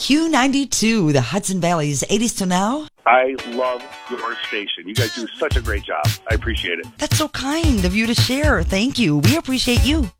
Q92, the Hudson Valley's 80s to now. I love your station. You guys do such a great job. I appreciate it. That's so kind of you to share. Thank you. We appreciate you.